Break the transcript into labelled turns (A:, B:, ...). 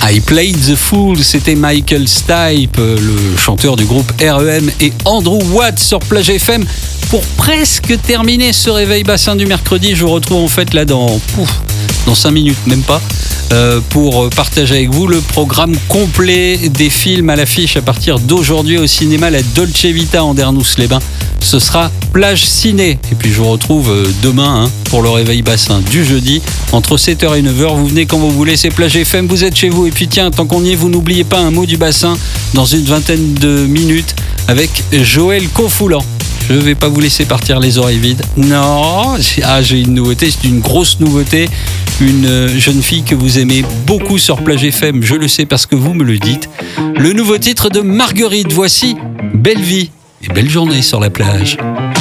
A: I Played the Fool, c'était Michael Stipe, le chanteur du groupe REM, et Andrew Watt sur Plage FM. Pour presque terminer ce réveil bassin du mercredi, je vous retrouve en fait là dans 5 minutes, même pas, pour partager avec vous le programme complet des films à l'affiche à partir d'aujourd'hui au cinéma La Dolce Vita Andernos-les-Bains. Ce sera Plage Ciné. Et puis je vous retrouve demain pour le réveil bassin du jeudi entre 7h et 9h. Vous venez quand vous voulez, c'est Plage FM, vous êtes chez vous. Et puis tiens, tant qu'on y est, vous n'oubliez pas un mot du bassin dans une vingtaine de minutes avec Joël Confoulant. Je ne vais pas vous laisser partir les oreilles vides. Non, j'ai une nouveauté, c'est une grosse nouveauté. Une jeune fille que vous aimez beaucoup sur Plage FM, je le sais parce que vous me le dites. Le nouveau titre de Marguerite, voici Belle Vie et belle journée sur la plage.